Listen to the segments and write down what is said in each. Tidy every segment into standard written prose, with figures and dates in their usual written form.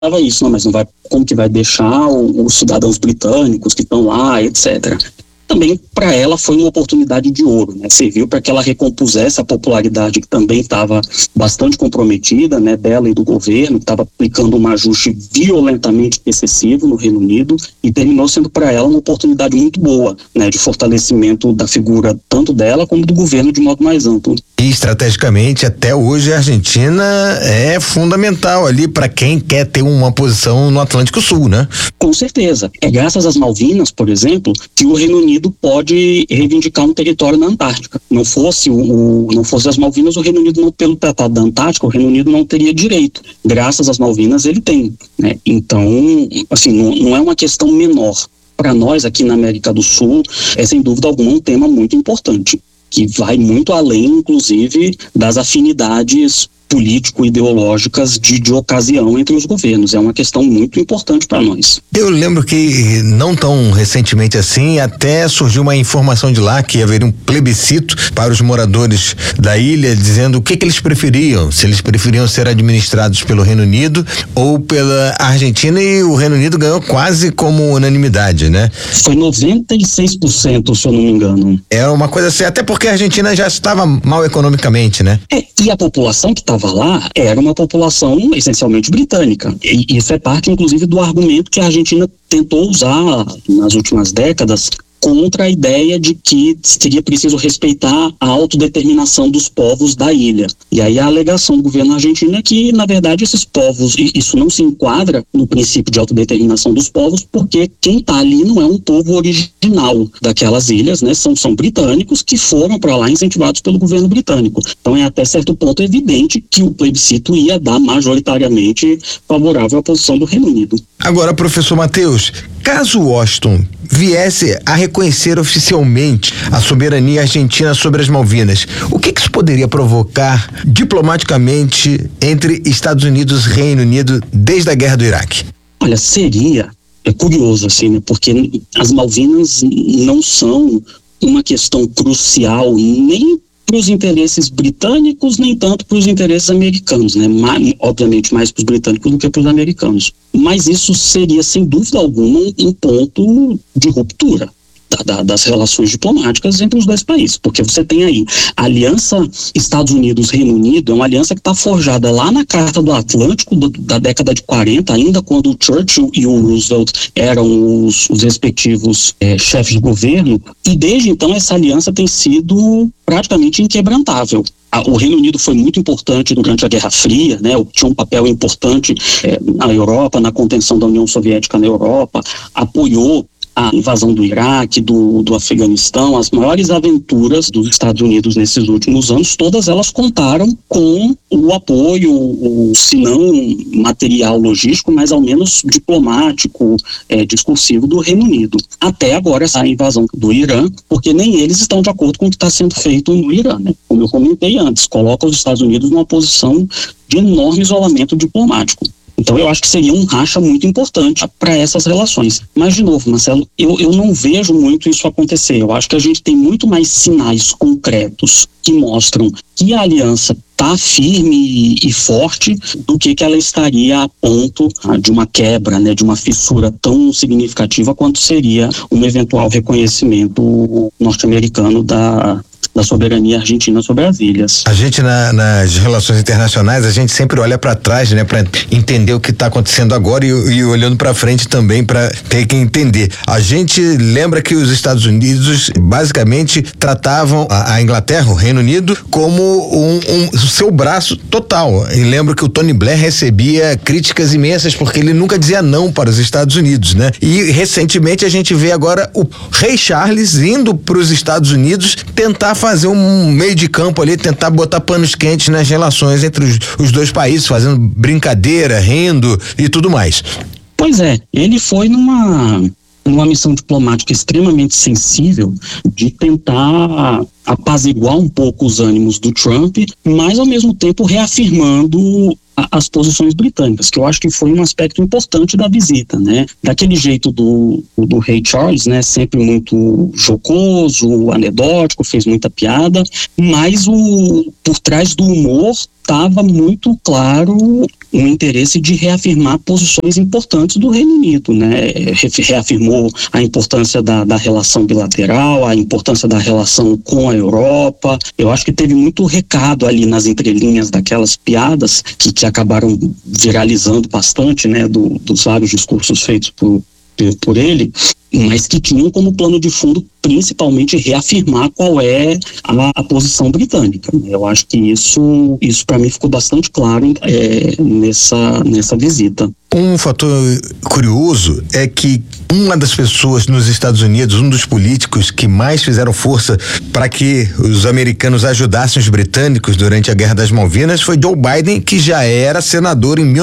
isso, não, mas não vai, como que vai deixar os cidadãos britânicos que estão lá, etc. Também para ela foi uma oportunidade de ouro, né? Serviu para que ela recompusesse a popularidade que também estava bastante comprometida, né, dela e do governo, que estava aplicando um ajuste violentamente excessivo no Reino Unido, e terminou sendo para ela uma oportunidade muito boa, né, de fortalecimento da figura tanto dela como do governo de modo mais amplo. E estrategicamente, até hoje, a Argentina é fundamental ali para quem quer ter uma posição no Atlântico Sul, né? Com certeza. É graças às Malvinas, por exemplo, que o Reino Unido pode reivindicar um território na Antártica. Não fosse as Malvinas, o Reino Unido, não, pelo Tratado da Antártica, o Reino Unido não teria direito. Graças às Malvinas, ele tem, né? Então, assim, não é uma questão menor. Para nós, aqui na América do Sul, é sem dúvida alguma um tema muito importante, que vai muito além, inclusive, das afinidades político-ideológicas de ocasião entre os governos. É uma questão muito importante para nós. Eu lembro que não tão recentemente assim, até surgiu uma informação de lá que haveria um plebiscito para os moradores da ilha, dizendo o que eles preferiam, se eles preferiam ser administrados pelo Reino Unido ou pela Argentina, e o Reino Unido ganhou quase como unanimidade, né? Foi 96%, se eu não me engano. É uma coisa assim, até porque a Argentina já estava mal economicamente, né? E a população que estava lá era uma população essencialmente britânica. E isso é parte, inclusive, do argumento que a Argentina tentou usar nas últimas décadas contra a ideia de que seria preciso respeitar a autodeterminação dos povos da ilha. E aí a alegação do governo argentino é que, na verdade, esses povos, isso não se enquadra no princípio de autodeterminação dos povos, porque quem está ali não é um povo original daquelas ilhas, né? São britânicos que foram para lá incentivados pelo governo britânico. Então é até certo ponto evidente que o plebiscito ia dar majoritariamente favorável à posição do Reino Unido. Agora, professor Matheus, caso Washington viesse a reconhecer oficialmente a soberania argentina sobre as Malvinas, o que isso poderia provocar diplomaticamente entre Estados Unidos e Reino Unido desde a guerra do Iraque? Olha, é curioso assim, né? Porque as Malvinas não são uma questão crucial nem para os interesses britânicos, nem tanto para os interesses americanos, né? Obviamente mais para os britânicos do que para os americanos. Mas isso seria, sem dúvida alguma, um ponto de ruptura das relações diplomáticas entre os dois países, porque você tem aí a aliança Estados Unidos-Reino Unido, é uma aliança que está forjada lá na Carta do Atlântico da década de 40, ainda quando o Churchill e o Roosevelt eram os respectivos chefes de governo, e desde então essa aliança tem sido praticamente inquebrantável. O Reino Unido foi muito importante durante a Guerra Fria, né? Tinha um papel importante na Europa, na contenção da União Soviética na Europa, apoiou a invasão do Iraque, do Afeganistão. As maiores aventuras dos Estados Unidos nesses últimos anos, todas elas contaram com o apoio, se não material logístico, mas ao menos diplomático, discursivo do Reino Unido. Até agora essa invasão do Irã, porque nem eles estão de acordo com o que está sendo feito no Irã, né? Como eu comentei antes, coloca os Estados Unidos numa posição de enorme isolamento diplomático. Então eu acho que seria um racha muito importante para essas relações. Mas, de novo, Marcelo, eu não vejo muito isso acontecer. Eu acho que a gente tem muito mais sinais concretos que mostram que a aliança está firme e forte do que ela estaria a ponto de uma quebra, né, de uma fissura tão significativa quanto seria um eventual reconhecimento norte-americano da soberania argentina sobre as ilhas. A gente nas relações internacionais, a gente sempre olha para trás, né, para entender o que está acontecendo agora e olhando para frente também para ter que entender. A gente lembra que os Estados Unidos basicamente tratavam a Inglaterra, o Reino Unido, como o seu braço total. E lembro que o Tony Blair recebia críticas imensas porque ele nunca dizia não para os Estados Unidos, né? E recentemente a gente vê agora o Rei Charles indo para os Estados Unidos tentar fazer um meio de campo ali, tentar botar panos quentes nas relações entre os dois países, fazendo brincadeira, rindo e tudo mais. Pois é, ele foi numa missão diplomática extremamente sensível de tentar apaziguar um pouco os ânimos do Trump, mas ao mesmo tempo reafirmando as posições britânicas, que eu acho que foi um aspecto importante da visita, né? Daquele jeito do Rei Charles, né? Sempre muito jocoso, anedótico, fez muita piada, mas por trás do humor estava muito claro o interesse de reafirmar posições importantes do Reino Unido, né? Reafirmou a importância da relação bilateral, a importância da relação com a Europa. Eu acho que teve muito recado ali nas entrelinhas daquelas piadas que acabaram viralizando bastante, né? Dos vários discursos feitos por ele, mas que tinham como plano de fundo principalmente reafirmar qual é a posição britânica. Eu acho que isso para mim ficou bastante claro nessa visita. Um fator curioso é que uma das pessoas nos Estados Unidos, um dos políticos que mais fizeram força para que os americanos ajudassem os britânicos durante a Guerra das Malvinas foi Joe Biden, que já era senador em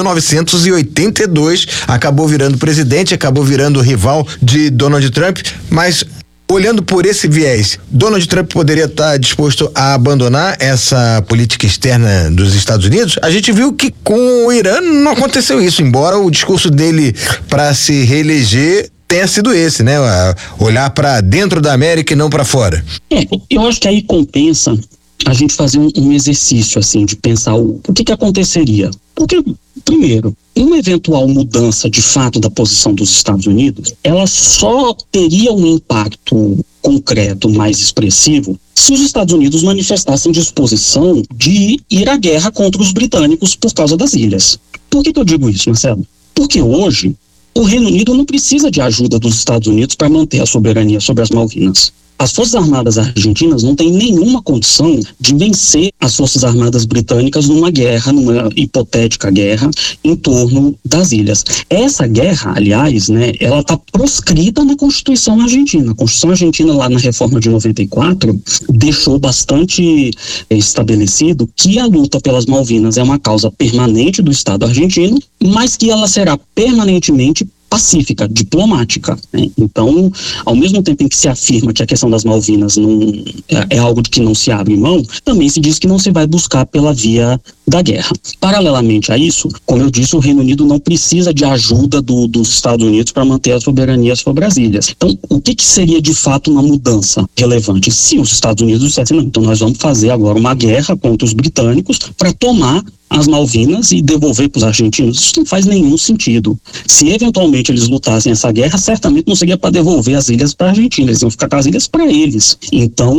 1982, acabou virando presidente, acabou virando rival de Donald Trump, mas olhando por esse viés, Donald Trump poderia estar disposto a abandonar essa política externa dos Estados Unidos? A gente viu que com o Irã não aconteceu isso, embora o discurso dele para se reeleger tenha sido esse, né? Olhar para dentro da América e não para fora. Eu acho que aí compensa a gente fazer um exercício assim de pensar o que aconteceria. Porque, primeiro, uma eventual mudança de fato da posição dos Estados Unidos, ela só teria um impacto concreto mais expressivo se os Estados Unidos manifestassem disposição de ir à guerra contra os britânicos por causa das ilhas. Por que eu digo isso, Marcelo? Porque hoje o Reino Unido não precisa de ajuda dos Estados Unidos para manter a soberania sobre as Malvinas. As Forças Armadas argentinas não têm nenhuma condição de vencer as Forças Armadas britânicas numa hipotética guerra em torno das ilhas. Essa guerra, aliás, né, ela está proscrita na Constituição Argentina. A Constituição Argentina, lá na reforma de 94, deixou bastante estabelecido que a luta pelas Malvinas é uma causa permanente do Estado argentino, mas que ela será permanentemente pacífica, diplomática, né? Então, ao mesmo tempo em que se afirma que a questão das Malvinas não é algo de que não se abre mão, também se diz que não se vai buscar pela via da guerra. Paralelamente a isso, como eu disse, o Reino Unido não precisa de ajuda dos Estados Unidos para manter a soberania sobre as ilhas. Então, o que seria de fato uma mudança relevante? Se os Estados Unidos dissessem, não, então nós vamos fazer agora uma guerra contra os britânicos para tomar as Malvinas e devolver para os argentinos, isso não faz nenhum sentido. Se eventualmente eles lutassem essa guerra, certamente não seria para devolver as ilhas para a Argentina, eles iam ficar com as ilhas para eles. Então,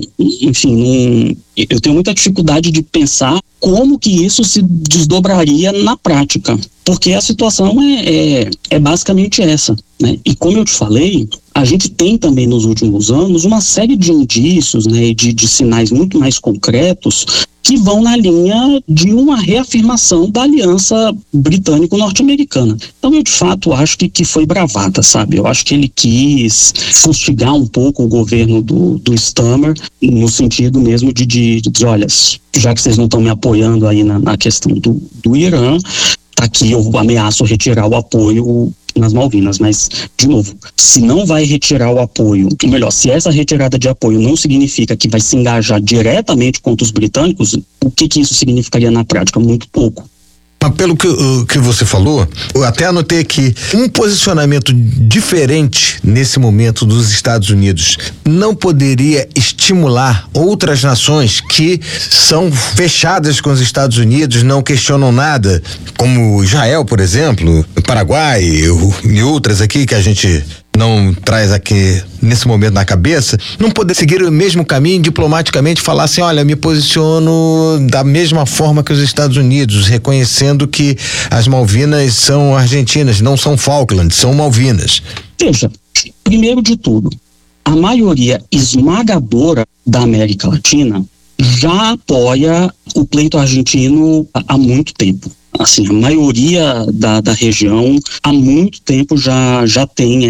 enfim, eu tenho muita dificuldade de pensar como que isso se desdobraria na prática, porque a situação é basicamente essa, né? E como eu te falei, a gente tem também nos últimos anos uma série de indícios, né, de sinais muito mais concretos que vão na linha de uma reafirmação da aliança britânico-norte-americana. Então eu de fato acho que foi bravata, sabe? Eu acho que ele quis fustigar um pouco o governo do Sturmer, no sentido mesmo de dizer, olha, já que vocês não estão me apoiando aí na questão do Irã, tá aqui, eu ameaço retirar o apoio nas Malvinas, mas, de novo, se não vai retirar o apoio, ou melhor, se essa retirada de apoio não significa que vai se engajar diretamente contra os britânicos, o que isso significaria na prática? Muito pouco. Mas pelo que você falou, eu até anotei aqui, um posicionamento diferente nesse momento dos Estados Unidos não poderia estimular outras nações que são fechadas com os Estados Unidos, não questionam nada, como Israel, por exemplo, Paraguai e outras aqui que a gente não traz aqui nesse momento na cabeça, não poder seguir o mesmo caminho diplomaticamente, falar assim, olha, me posiciono da mesma forma que os Estados Unidos, reconhecendo que as Malvinas são argentinas, não são Falklands, são Malvinas. Veja, primeiro de tudo, a maioria esmagadora da América Latina já apoia o pleito argentino há muito tempo. Assim, a maioria da região há muito tempo já tem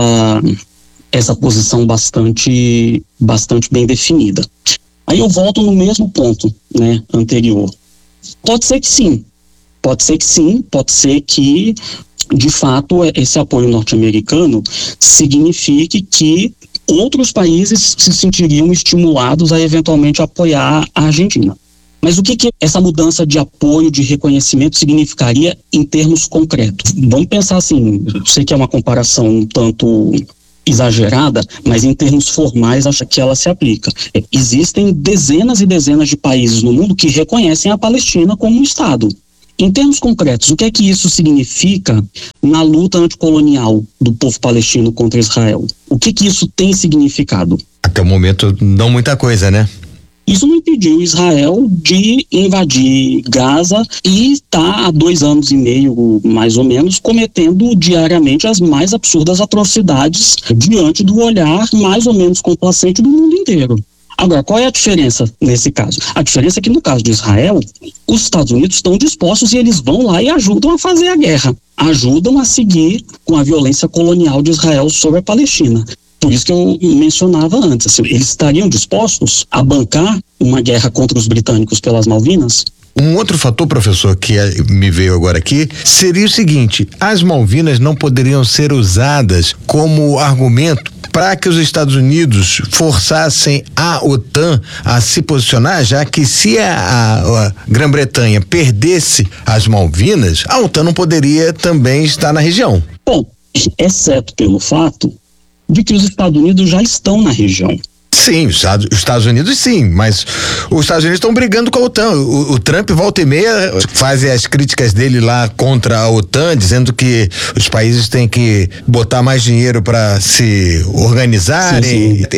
essa posição bastante bem definida. Aí eu volto no mesmo ponto, né, anterior. Pode ser que sim, pode ser que de fato esse apoio norte-americano signifique que outros países se sentiriam estimulados a eventualmente apoiar a Argentina. Mas o que essa mudança de apoio, de reconhecimento significaria em termos concretos? Vamos pensar assim, eu sei que é uma comparação um tanto exagerada, mas em termos formais acho que ela se aplica. Existem dezenas e dezenas de países no mundo que reconhecem a Palestina como um Estado. Em termos concretos, o que é que isso significa na luta anticolonial do povo palestino contra Israel? O que isso tem significado? Até o momento, não muita coisa, né? Isso não impediu Israel de invadir Gaza e está há 2 anos e meio, mais ou menos, cometendo diariamente as mais absurdas atrocidades diante do olhar mais ou menos complacente do mundo inteiro. Agora, qual é a diferença nesse caso? A diferença é que no caso de Israel, os Estados Unidos estão dispostos e eles vão lá e ajudam a fazer a guerra. Ajudam a seguir com a violência colonial de Israel sobre a Palestina. Por isso que eu mencionava antes, assim, eles estariam dispostos a bancar uma guerra contra os britânicos pelas Malvinas? Um outro fator, professor, que me veio agora aqui, seria o seguinte: as Malvinas não poderiam ser usadas como argumento para que os Estados Unidos forçassem a OTAN a se posicionar, já que se a Grã-Bretanha perdesse as Malvinas, a OTAN não poderia também estar na região. Bom, exceto pelo fato de que os Estados Unidos já estão na região. Sim, os Estados Unidos sim, mas os Estados Unidos estão brigando com a OTAN. O Trump, volta e meia, faz as críticas dele lá contra a OTAN, dizendo que os países têm que botar mais dinheiro para se organizarem, sim.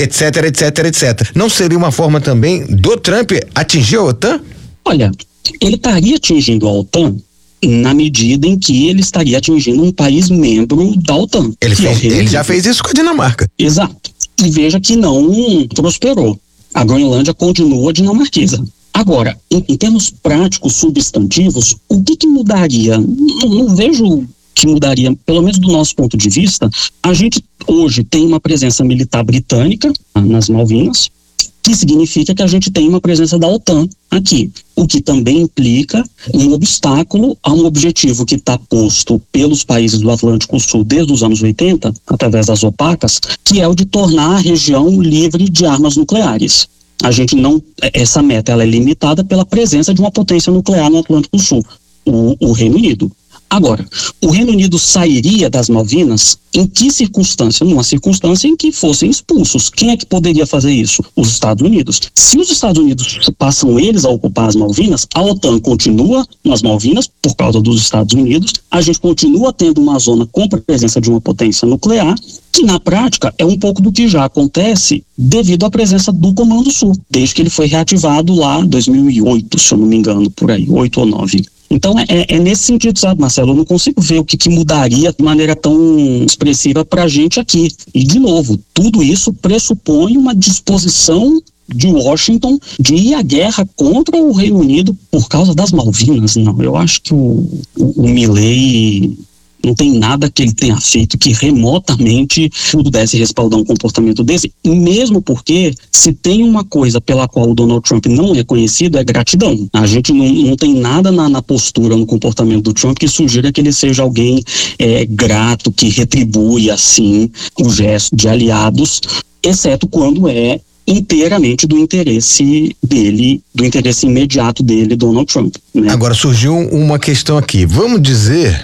etc. Não seria uma forma também do Trump atingir a OTAN? Olha, ele estaria atingindo a OTAN na medida em que ele estaria atingindo um país membro da OTAN. Ele já fez isso com a Dinamarca. Exato. E veja que não prosperou. A Groenlândia continua dinamarquesa. Agora, em termos práticos, substantivos, o que mudaria? Não vejo que mudaria, pelo menos do nosso ponto de vista. A gente hoje tem uma presença militar britânica nas Malvinas, que significa que a gente tem uma presença da OTAN aqui, o que também implica um obstáculo a um objetivo que está posto pelos países do Atlântico Sul desde os anos 80, através das OPACas, que é o de tornar a região livre de armas nucleares. A gente não, essa meta ela é limitada pela presença de uma potência nuclear no Atlântico Sul, o Reino Unido. Agora, o Reino Unido sairia das Malvinas em que circunstância? Numa circunstância em que fossem expulsos. Quem é que poderia fazer isso? Os Estados Unidos. Se os Estados Unidos passam eles a ocupar as Malvinas, a OTAN continua nas Malvinas por causa dos Estados Unidos, a gente continua tendo uma zona com presença de uma potência nuclear, que na prática é um pouco do que já acontece devido à presença do Comando Sul, desde que ele foi reativado lá em 2008, se eu não me engano, por aí, 8 ou 9. Então é nesse sentido, sabe, Marcelo, eu não consigo ver o que mudaria de maneira tão expressiva pra gente aqui. E de novo, tudo isso pressupõe uma disposição de Washington de ir à guerra contra o Reino Unido por causa das Malvinas. Não, eu acho que o Milei não tem nada que ele tenha feito que remotamente pudesse respaldar um comportamento desse, mesmo porque se tem uma coisa pela qual o Donald Trump não é conhecido, é gratidão. A gente não tem nada na postura, no comportamento do Trump que sugira que ele seja alguém grato, que retribui assim o gesto de aliados, exceto quando é inteiramente do interesse dele, do interesse imediato dele, Donald Trump, né? Agora surgiu uma questão aqui. Vamos dizer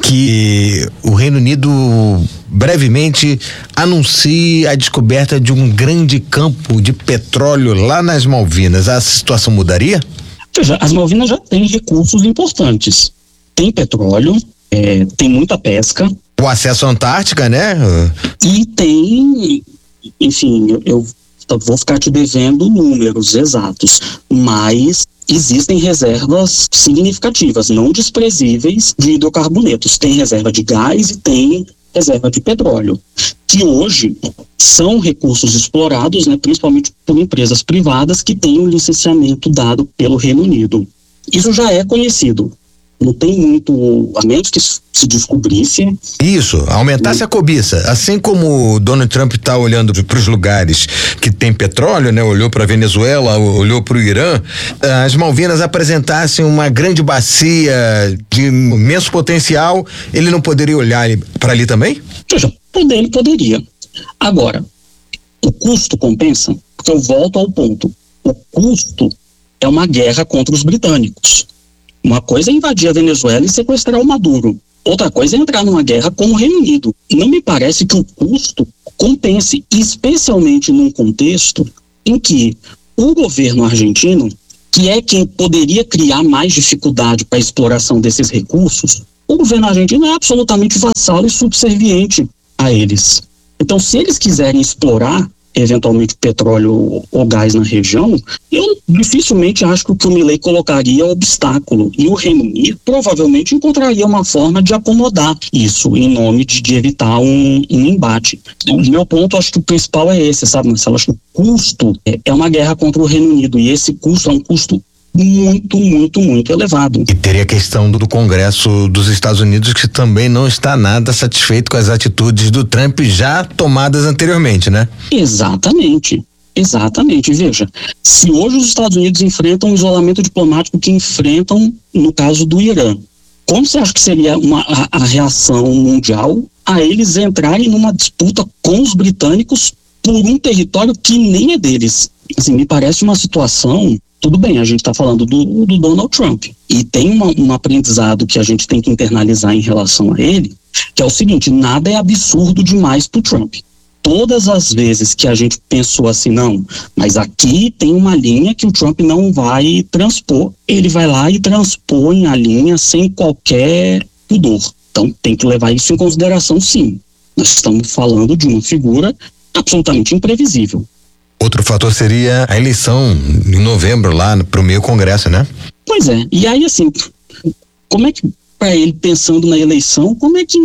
que o Reino Unido brevemente anuncie a descoberta de um grande campo de petróleo lá nas Malvinas. A situação mudaria? Veja, as Malvinas já têm recursos importantes. Tem petróleo, tem muita pesca. O acesso à Antártica, né? E tem, enfim, eu vou ficar te devendo números exatos, mas existem reservas significativas, não desprezíveis, de hidrocarbonetos. Tem reserva de gás e tem reserva de petróleo, que hoje são recursos explorados, né, principalmente por empresas privadas que têm o licenciamento dado pelo Reino Unido. Isso já é conhecido. Não tem muito, a menos que se descobrisse. Isso, aumentasse a cobiça. Assim como o Donald Trump está olhando para os lugares que tem petróleo, né? Olhou para a Venezuela, olhou para o Irã, as Malvinas apresentassem uma grande bacia de imenso potencial, ele não poderia olhar para ali também? Veja, ele poderia. Agora, o custo compensa? Porque eu volto ao ponto. O custo é uma guerra contra os britânicos. Uma coisa é invadir a Venezuela e sequestrar o Maduro. Outra coisa é entrar numa guerra com o Reino Unido. Não me parece que o custo compense, especialmente num contexto em que o governo argentino, que é quem poderia criar mais dificuldade para a exploração desses recursos, o governo argentino é absolutamente vassalo e subserviente a eles. Então, se eles quiserem explorar eventualmente petróleo ou gás na região, eu dificilmente acho que o Milei colocaria obstáculo, e o Reino Unido provavelmente encontraria uma forma de acomodar isso em nome de evitar um embate. O meu ponto, acho que o principal é esse, sabe, Marcelo? Acho que o custo é uma guerra contra o Reino Unido, e esse custo é um custo muito, muito, muito elevado. E teria a questão do Congresso dos Estados Unidos, que também não está nada satisfeito com as atitudes do Trump já tomadas anteriormente, né? Exatamente. Veja, se hoje os Estados Unidos enfrentam o isolamento diplomático que enfrentam no caso do Irã, como você acha que seria a reação mundial a eles entrarem numa disputa com os britânicos por um território que nem é deles? Assim, me parece uma situação. Tudo bem, a gente está falando do Donald Trump, e tem um aprendizado que a gente tem que internalizar em relação a ele, que é o seguinte: nada é absurdo demais para o Trump. Todas as vezes que a gente pensou assim, não, mas aqui tem uma linha que o Trump não vai transpor, ele vai lá e transpõe a linha sem qualquer pudor. Então tem que levar isso em consideração, sim. Nós estamos falando de uma figura absolutamente imprevisível. Outro fator seria a eleição em novembro lá pro meio Congresso, né? Pois é, e aí assim, como é que, para ele pensando na eleição, como é que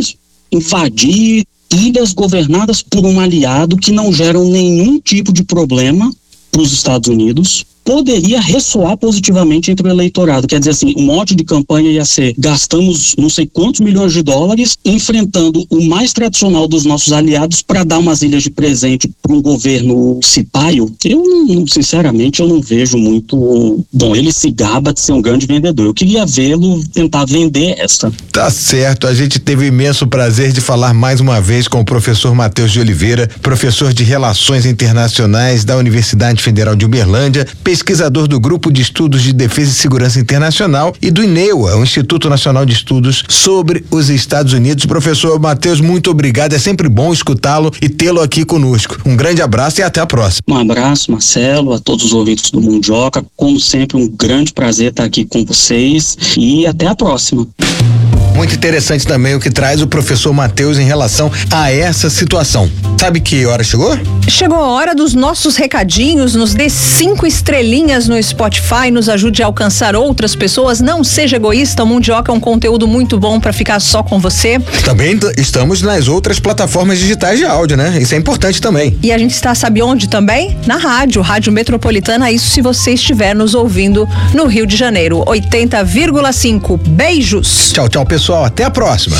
invadir ilhas governadas por um aliado que não geram nenhum tipo de problema para os Estados Unidos poderia ressoar positivamente entre o eleitorado? Quer dizer assim, o mote de campanha ia ser: gastamos não sei quantos milhões de dólares enfrentando o mais tradicional dos nossos aliados para dar umas ilhas de presente para um governo cipaio. Sinceramente, eu não vejo muito. Bom, ele se gaba de ser um grande vendedor. Eu queria vê-lo tentar vender essa. Tá certo, a gente teve o imenso prazer de falar mais uma vez com o professor Matheus de Oliveira, professor de Relações Internacionais da Universidade Federal de Uberlândia, pesquisador do Grupo de Estudos de Defesa e Segurança Internacional e do INEUA, o Instituto Nacional de Estudos sobre os Estados Unidos. Professor Matheus, muito obrigado, é sempre bom escutá-lo e tê-lo aqui conosco. Um grande abraço e até a próxima. Um abraço, Marcelo, a todos os ouvintes do Mundioca. Como sempre, um grande prazer estar aqui com vocês e até a próxima. Muito interessante também o que traz o professor Matheus em relação a essa situação. Sabe que hora chegou? Chegou a hora dos nossos recadinhos. Nos dê 5 estrelinhas no Spotify, nos ajude a alcançar outras pessoas. Não seja egoísta, o Mundioca é um conteúdo muito bom para ficar só com você. Também estamos nas outras plataformas digitais de áudio, né? Isso é importante também. E a gente está, sabe onde também? Na Rádio Metropolitana, isso se você estiver nos ouvindo no Rio de Janeiro, 80,5. Beijos. Tchau, tchau, pessoal. Até a próxima.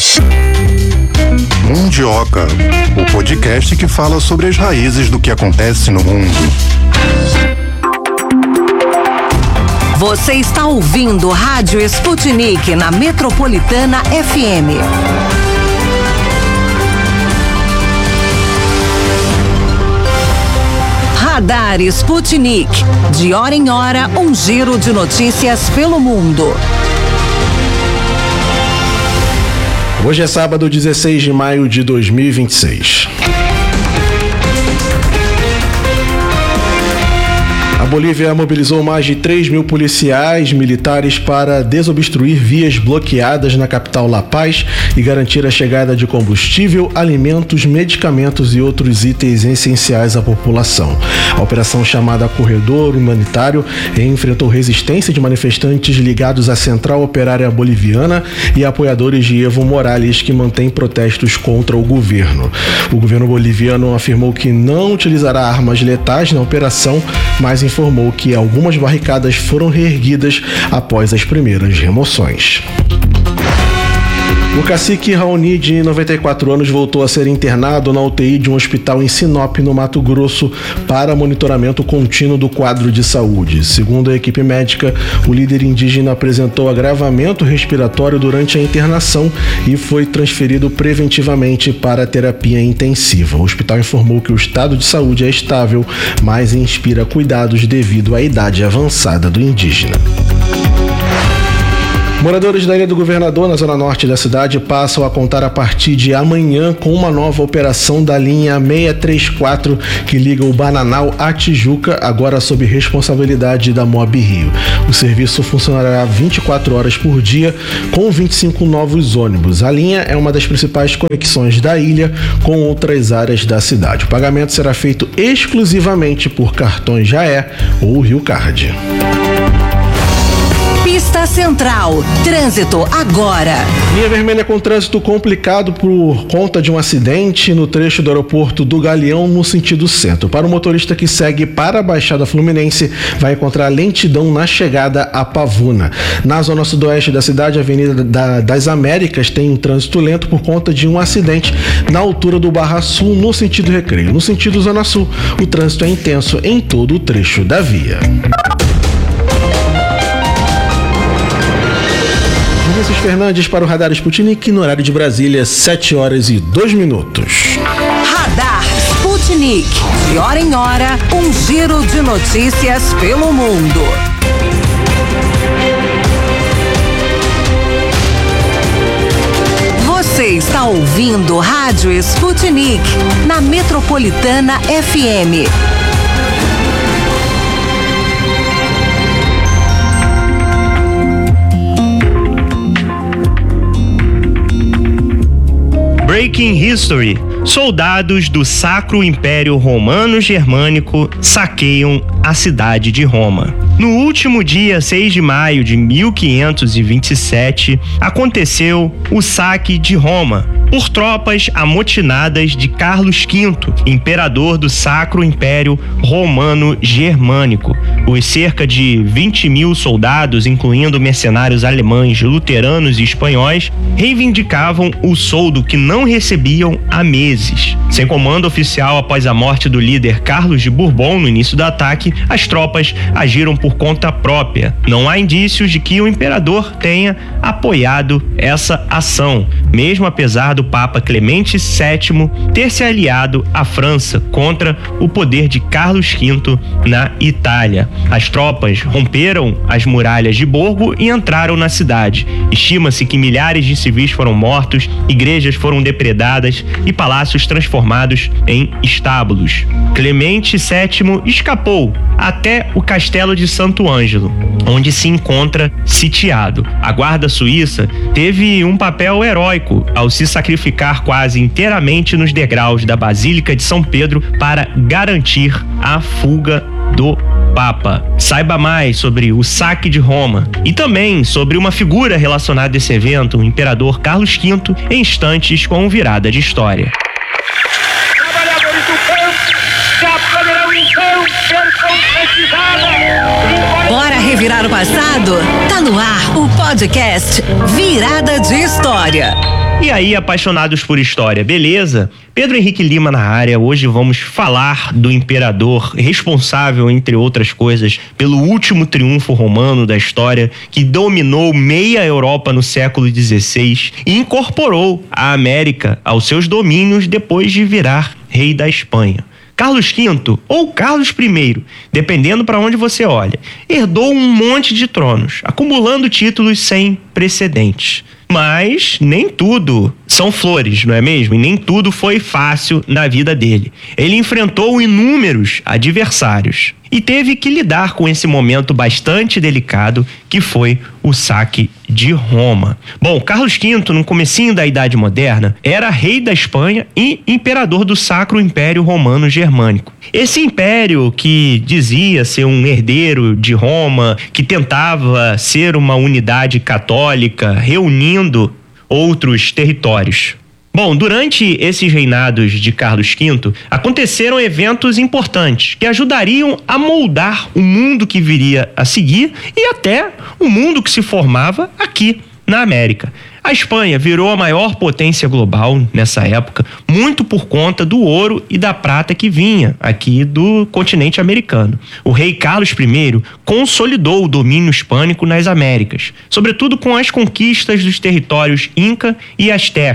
Mundioca, o podcast que fala sobre as raízes do que acontece no mundo. Você está ouvindo Rádio Sputnik na Metropolitana FM. Radar Sputnik. De hora em hora, um giro de notícias pelo mundo. Hoje é sábado, 16 de maio de 2026. A Bolívia mobilizou mais de 3 mil policiais militares para desobstruir vias bloqueadas na capital La Paz e garantir a chegada de combustível, alimentos, medicamentos e outros itens essenciais à população. A operação, chamada Corredor Humanitário, enfrentou resistência de manifestantes ligados à Central Operária Boliviana e apoiadores de Evo Morales, que mantém protestos contra o governo. O governo boliviano afirmou que não utilizará armas letais na operação, mas informou que algumas barricadas foram reerguidas após as primeiras remoções. O cacique Raoni, de 94 anos, voltou a ser internado na UTI de um hospital em Sinop, no Mato Grosso, para monitoramento contínuo do quadro de saúde. Segundo a equipe médica, o líder indígena apresentou agravamento respiratório durante a internação e foi transferido preventivamente para a terapia intensiva. O hospital informou que o estado de saúde é estável, mas inspira cuidados devido à idade avançada do indígena. Moradores da Ilha do Governador, na zona norte da cidade, passam a contar a partir de amanhã com uma nova operação da linha 634 que liga o Bananal à Tijuca, agora sob responsabilidade da Mobi Rio. O serviço funcionará 24 horas por dia com 25 novos ônibus. A linha é uma das principais conexões da ilha com outras áreas da cidade. O pagamento será feito exclusivamente por cartões Jaé ou Rio Card. Pista Central, trânsito agora. Linha vermelha com trânsito complicado por conta de um acidente no trecho do aeroporto do Galeão no sentido centro. Para o motorista que segue para a Baixada Fluminense, vai encontrar lentidão na chegada a Pavuna. Na zona sudoeste da cidade, a Avenida das Américas tem um trânsito lento por conta de um acidente na altura do Barra Sul no sentido Recreio. No sentido Zona Sul, o trânsito é intenso em todo o trecho da via. Vinícius Fernandes para o Radar Sputnik, no horário de Brasília, 7h02. Radar Sputnik, de hora em hora, um giro de notícias pelo mundo. Você está ouvindo Rádio Sputnik, na Metropolitana FM. Breaking History. Soldados do Sacro Império Romano Germânico saqueiam a cidade de Roma. No último dia 6 de maio de 1527, aconteceu o saque de Roma por tropas amotinadas de Carlos V, imperador do Sacro Império Romano Germânico. Os cerca de 20 mil soldados, incluindo mercenários alemães, luteranos e espanhóis, reivindicavam o soldo que não recebiam há meses. Sem comando oficial após a morte do líder Carlos de Bourbon no início do ataque, as tropas agiram por conta própria. Não há indícios de que o imperador tenha apoiado essa ação, mesmo apesar do Papa Clemente VII ter se aliado à França contra o poder de Carlos V na Itália. As tropas romperam as muralhas de Borgo e entraram na cidade. Estima-se que milhares de civis foram mortos, igrejas foram depredadas e palácios transformados em estábulos. Clemente VII escapou até o castelo de Santo Ângelo, onde se encontra sitiado. A guarda suíça teve um papel heróico ao se sacrificar quase inteiramente nos degraus da Basílica de São Pedro para garantir a fuga do Papa. Saiba mais sobre o saque de Roma e também sobre uma figura relacionada a esse evento, o imperador Carlos V, em instantes com Virada de História. Trabalhadores do campo já poderão então ser concretizados. Bora revirar o passado? Tá no ar o podcast Virada de História. E aí, apaixonados por história, beleza? Pedro Henrique Lima na área. Hoje vamos falar do imperador responsável, entre outras coisas, pelo último triunfo romano da história, que dominou meia Europa no século XVI e incorporou a América aos seus domínios depois de virar rei da Espanha. Carlos V ou Carlos I, dependendo para onde você olha, herdou um monte de tronos, acumulando títulos sem precedentes. Mas nem tudo são flores, não é mesmo? E nem tudo foi fácil na vida dele. Ele enfrentou inúmeros adversários e teve que lidar com esse momento bastante delicado que foi o saque de Roma. Bom, Carlos V, no comecinho da Idade Moderna, era rei da Espanha e imperador do Sacro Império Romano Germânico. Esse império, que dizia ser um herdeiro de Roma, que tentava ser uma unidade católica, reunindo outros territórios. Bom, durante esses reinados de Carlos V, aconteceram eventos importantes que ajudariam a moldar o mundo que viria a seguir e até o mundo que se formava aqui na América. A Espanha virou a maior potência global nessa época, muito por conta do ouro e da prata que vinha aqui do continente americano. O rei Carlos I consolidou o domínio hispânico nas Américas, sobretudo com as conquistas dos territórios Inca e Azteca.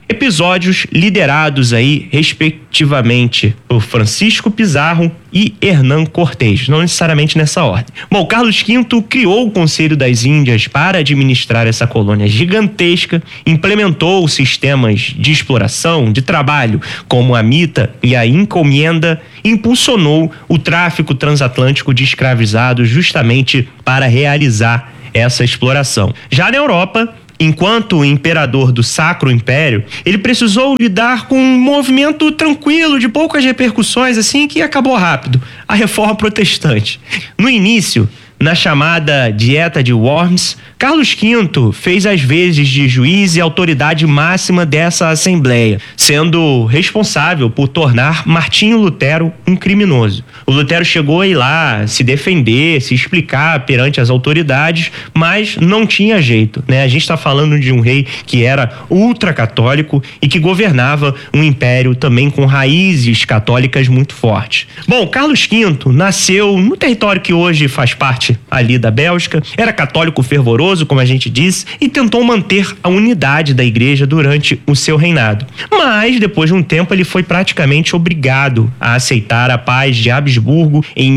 Episódios liderados aí, respectivamente, por Francisco Pizarro e Hernán Cortés, não necessariamente nessa ordem. Bom, Carlos V criou o Conselho das Índias para administrar essa colônia gigantesca, implementou sistemas de exploração, de trabalho, como a mita e a encomenda, impulsionou o tráfico transatlântico de escravizados justamente para realizar essa exploração. Já na Europa, enquanto imperador do Sacro Império, ele precisou lidar com um movimento tranquilo, de poucas repercussões, assim, que acabou rápido: a Reforma Protestante. No início, na chamada Dieta de Worms, Carlos V fez as vezes de juiz e autoridade máxima dessa Assembleia, sendo responsável por tornar Martinho Lutero um criminoso. O Lutero chegou a ir lá se defender, se explicar perante as autoridades, mas não tinha jeito, né? A gente está falando de um rei que era ultracatólico e que governava um império também com raízes católicas muito fortes. Bom, Carlos V nasceu no território que hoje faz parte ali da Bélgica, era católico fervoroso, como a gente disse, e tentou manter a unidade da igreja durante o seu reinado. Mas, depois de um tempo, ele foi praticamente obrigado a aceitar a paz de Habsburgo em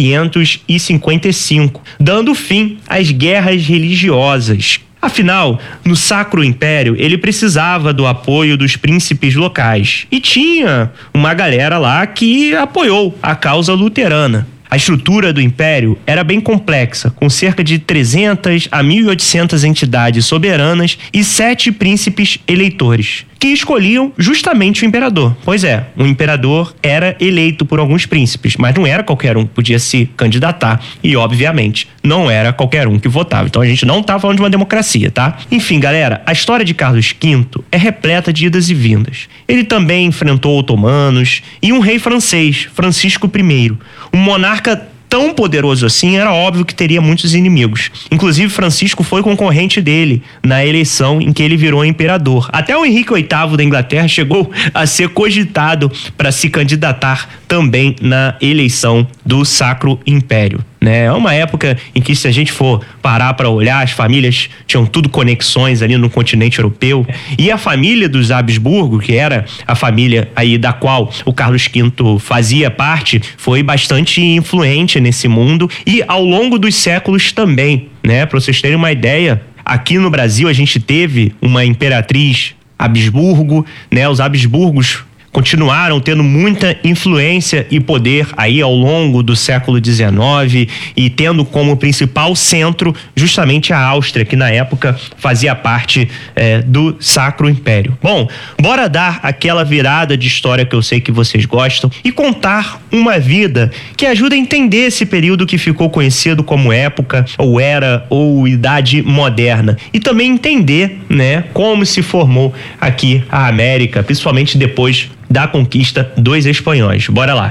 1555, dando fim às guerras religiosas. Afinal, no Sacro Império, ele precisava do apoio dos príncipes locais, e tinha uma galera lá que apoiou a causa luterana. A estrutura do império era bem complexa, com cerca de 300 a 1.800 entidades soberanas e 7 príncipes eleitores, que escolhiam justamente o imperador. Pois é, o imperador era eleito por alguns príncipes, mas não era qualquer um que podia se candidatar e, obviamente, não era qualquer um que votava. Então a gente não tá falando de uma democracia, tá? Enfim, galera, a história de Carlos V é repleta de idas e vindas. Ele também enfrentou otomanos e um rei francês, Francisco I, um monarca tão poderoso assim, era óbvio que teria muitos inimigos. Inclusive, Francisco foi concorrente dele na eleição em que ele virou imperador. Até o Henrique VIII da Inglaterra chegou a ser cogitado para se candidatar também na eleição do Sacro Império. É uma época em que, se a gente for parar para olhar, as famílias tinham tudo conexões ali no continente europeu, e a família dos Habsburgo, que era a família aí da qual o Carlos V fazia parte, foi bastante influente nesse mundo e ao longo dos séculos também, né? Para vocês terem uma ideia, aqui no Brasil a gente teve uma imperatriz Habsburgo, né? Os Habsburgos continuaram tendo muita influência e poder aí ao longo do século XIX e tendo como principal centro justamente a Áustria, que na época fazia parte do Sacro Império. Bom, bora dar aquela virada de história que eu sei que vocês gostam e contar uma vida que ajuda a entender esse período que ficou conhecido como época, ou era, ou Idade Moderna, e também entender, né, como se formou aqui a América, principalmente depois da conquista dos espanhóis. Bora lá.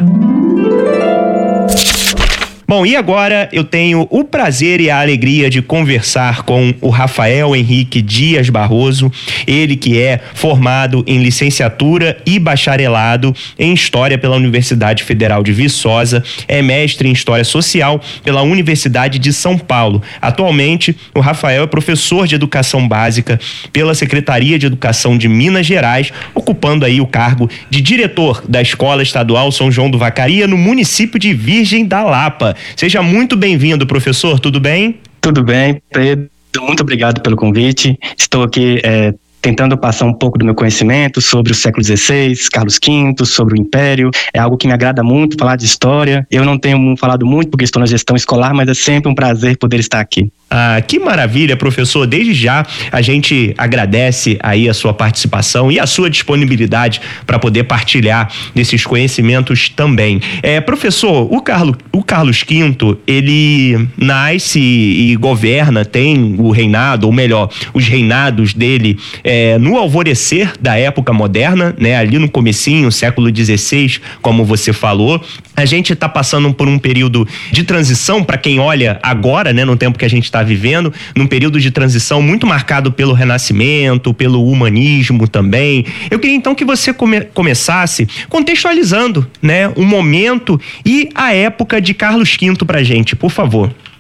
Bom, e agora eu tenho o prazer e a alegria de conversar com o Rafael Henrique Dias Barroso, ele que é formado em licenciatura e bacharelado em História pela Universidade Federal de Viçosa, é mestre em História Social pela Universidade de São Paulo. Atualmente, o Rafael é professor de Educação Básica pela Secretaria de Educação de Minas Gerais, ocupando aí o cargo de diretor da Escola Estadual São João do Vacaria, no município de Virgem da Lapa. Seja muito bem-vindo, professor, tudo bem? Tudo bem, Pedro, muito obrigado pelo convite. Estou aqui tentando passar um pouco do meu conhecimento sobre o século XVI, Carlos V, sobre o Império. É algo que me agrada muito, falar de história. Eu não tenho falado muito porque estou na gestão escolar, mas é sempre um prazer poder estar aqui. Ah, que maravilha, professor. Desde já a gente agradece aí a sua participação e a sua disponibilidade para poder partilhar desses conhecimentos também. Professor, o Carlos V, ele nasce e governa, tem o reinado, ou melhor, os reinados dele no alvorecer da época moderna, né? Ali no comecinho, século XVI, como você falou. A gente está passando por um período de transição, para quem olha agora, né, no tempo que a gente está vivendo, num período de transição muito marcado pelo Renascimento, pelo humanismo também. Eu queria então que você começasse contextualizando, né, o momento e a época de Carlos V pra gente, por favor.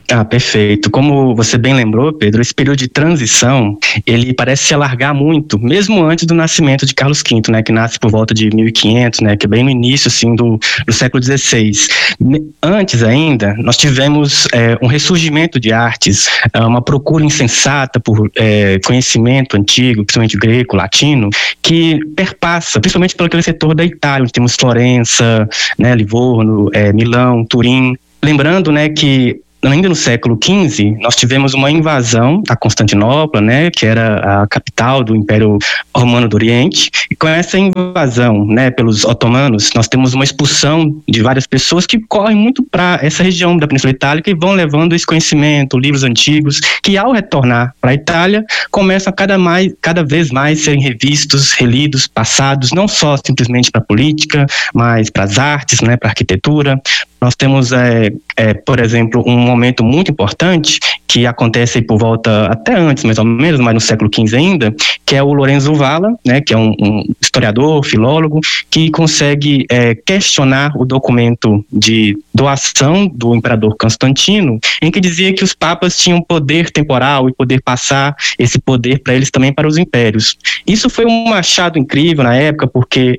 Perfeito. Como você bem lembrou, Pedro, esse período de transição, ele parece se alargar muito, mesmo antes do nascimento de Carlos V, né, que nasce por volta de 1500, né, que é bem no início, assim, do século XVI. Antes ainda, nós tivemos um ressurgimento de artes, uma procura insensata por conhecimento antigo, principalmente greco, latino, que perpassa, principalmente pelo aquele setor da Itália, onde temos Florença, né, Livorno, Milão, Turim. Lembrando, né, que ainda no século XV, nós tivemos uma invasão a Constantinopla, né, que era a capital do Império Romano do Oriente, e com essa invasão, né, pelos otomanos, nós temos uma expulsão de várias pessoas que correm muito para essa região da Península Itálica e vão levando esse conhecimento, livros antigos, que ao retornar para a Itália, começam cada vez mais serem revistos, relidos, passados, não só simplesmente para a política, mas para as artes, né, para a arquitetura. Nós temos, por exemplo, um momento muito importante que acontece por volta, até antes mais ou menos, mas no século XV ainda, que é o Lorenzo Valla, né, que é um historiador, filólogo, que consegue questionar o documento de doação do imperador Constantino, em que dizia que os papas tinham poder temporal e poder passar esse poder para eles também para os impérios. Isso foi um achado incrível na época, porque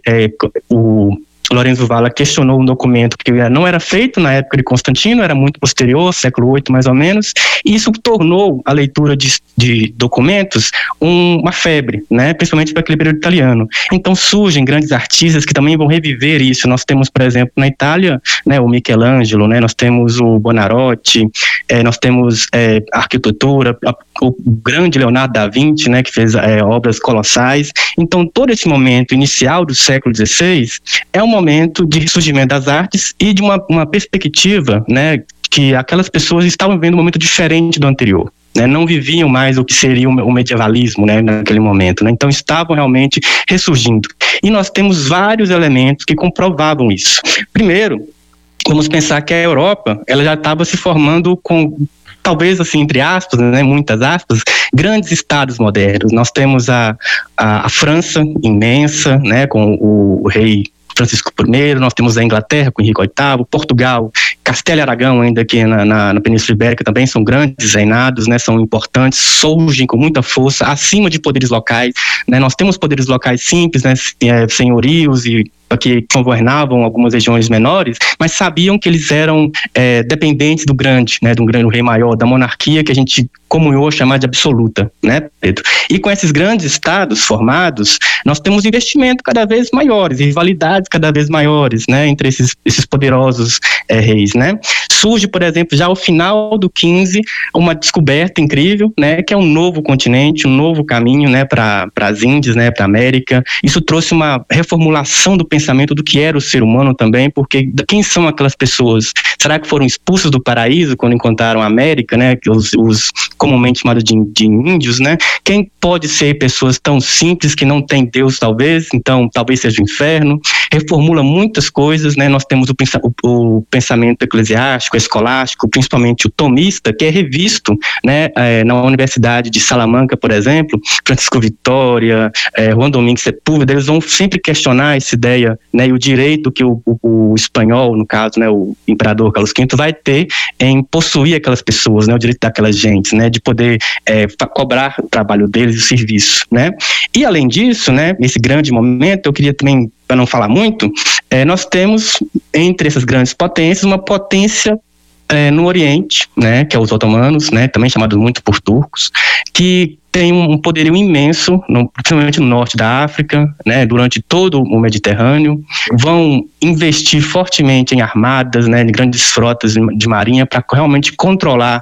o Lorenzo Valla questionou um documento que não era feito na época de Constantino, era muito posterior, século VIII mais ou menos, e isso tornou a leitura de documentos uma febre, né, principalmente para aquele período italiano. Então surgem grandes artistas que também vão reviver isso. Nós temos, por exemplo, na Itália, né, o Michelangelo, né, nós temos o Buonarroti, nós temos a arquitetura, o grande Leonardo da Vinci, né, que fez obras colossais. Então todo esse momento inicial do século XVI é um momento de ressurgimento das artes e de uma perspectiva, né, que aquelas pessoas estavam vivendo um momento diferente do anterior. Né, não viviam mais o que seria o medievalismo, né, naquele momento, né, então estavam realmente ressurgindo. E nós temos vários elementos que comprovavam isso. Primeiro, vamos pensar que a Europa ela já estava se formando com, talvez assim, entre aspas, né, muitas aspas, grandes estados modernos. Nós temos a França imensa, né, com o rei Francisco I, nós temos a Inglaterra com Henrique VIII, Portugal, Castela e Aragão, ainda aqui na Península Ibérica, também são grandes reinados, né, são importantes, surgem com muita força, acima de poderes locais. Né, nós temos poderes locais simples, né, senhorios e que governavam algumas regiões menores, mas sabiam que eles eram dependentes do grande, né, do rei maior, da monarquia que a gente comunhou chamar de absoluta, né, Pedro? E com esses grandes estados formados, nós temos investimentos cada vez maiores, rivalidades cada vez maiores, né, entre esses poderosos reis, né? Surge, por exemplo, já ao final do XV, uma descoberta incrível, né, que é um novo continente, um novo caminho, né, para as Índias, né, para a América. Isso trouxe uma reformulação do pensamento do que era o ser humano também, porque quem são aquelas pessoas? Será que foram expulsos do paraíso quando encontraram a América, né, os comumente chamados de índios, né? Quem pode ser pessoas tão simples que não tem Deus, talvez? Então, talvez seja o inferno. Reformula muitas coisas, né? Nós temos o pensamento eclesiástico, escolástico, principalmente o tomista, que é revisto, né, na Universidade de Salamanca, por exemplo. Francisco Vitória, Juan Domingo Sepúlveda, eles vão sempre questionar essa ideia, né, e o direito que o espanhol, no caso, né, o imperador Carlos V, vai ter em possuir aquelas pessoas, né, o direito daquelas gentes, né, de poder cobrar o trabalho deles e o serviço, né. E além disso, né, nesse grande momento, eu queria também, para não falar muito, nós temos entre essas grandes potências uma potência no Oriente, né, que é os otomanos, né, também chamados muito por turcos, que tem um poderio imenso, principalmente no norte da África, né, durante todo o Mediterrâneo, vão investir fortemente em armadas, né, em grandes frotas de marinha para realmente controlar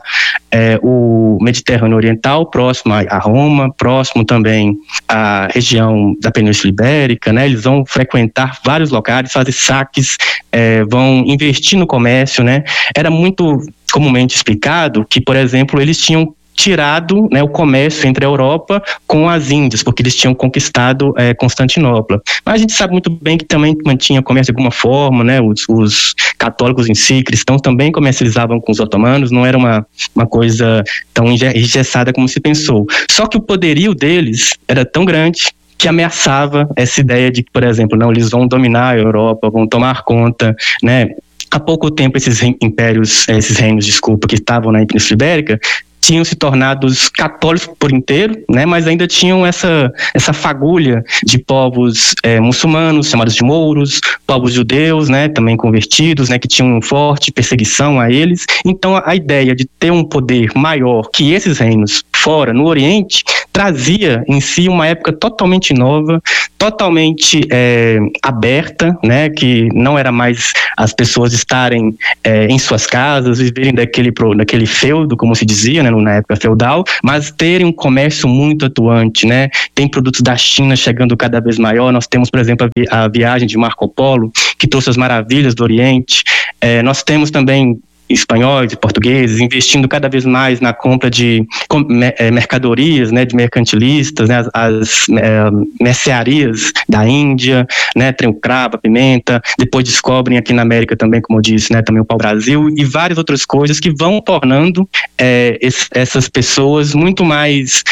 o Mediterrâneo Oriental, próximo a Roma, próximo também à região da Península Ibérica, né, eles vão frequentar vários locais, fazer saques, vão investir no comércio, né. Era muito comumente explicado que, por exemplo, eles tinham tirado, né, o comércio entre a Europa com as Índias, porque eles tinham conquistado Constantinopla. Mas a gente sabe muito bem que também mantinha comércio de alguma forma, né, os católicos em si, cristãos, também comercializavam com os otomanos, não era uma coisa tão engessada como se pensou. Só que o poderio deles era tão grande que ameaçava essa ideia de que, por exemplo, não, eles vão dominar a Europa, vão tomar conta, né, há pouco tempo esses reinos, que estavam na Península Ibérica, tinham se tornado católicos por inteiro, né, mas ainda tinham essa fagulha de povos muçulmanos, chamados de mouros, povos judeus, né, também convertidos, né, que tinham forte perseguição a eles. Então a ideia de ter um poder maior que esses reinos fora, no Oriente, trazia em si uma época totalmente nova, totalmente aberta, né, que não era mais as pessoas estarem em suas casas, viverem daquele feudo, como se dizia, né, na época feudal, mas terem um comércio muito atuante, né? Tem produtos da China chegando cada vez maior. Nós temos, por exemplo, a viagem de Marco Polo, que trouxe as maravilhas do Oriente. Nós temos também espanhóis e portugueses investindo cada vez mais na compra de mercadorias, né, de mercantilistas, né, as mercearias da Índia, né, tem o cravo, a pimenta, depois descobrem aqui na América também, como eu disse, né, também o pau-brasil e várias outras coisas que vão tornando essas pessoas muito mais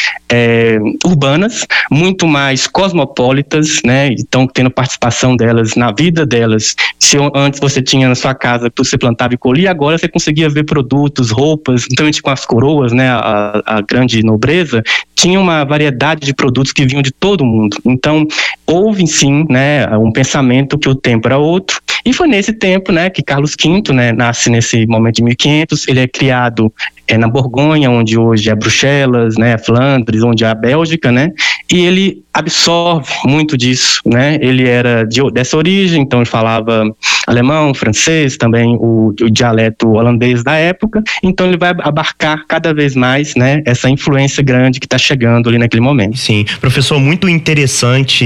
urbanas, muito mais cosmopolitas, né, estão tendo participação delas na vida delas. Se antes você tinha na sua casa tudo você plantava e colhia, agora você conseguia ver produtos, roupas, principalmente com as coroas, né, a grande nobreza, tinha uma variedade de produtos que vinham de todo o mundo. Então, houve sim, né, um pensamento que o tempo era outro, e foi nesse tempo, né, que Carlos V, né, nasce nesse momento de 1500, ele é criado na Borgonha, onde hoje é Bruxelas, né, Flandres, onde é a Bélgica, né, e ele absorve muito disso, né, ele era dessa origem, então ele falava alemão, francês, também o dialeto holandês da época, então ele vai abarcar cada vez mais, né, essa influência grande que está chegando ali naquele momento. Sim, professor, muito interessante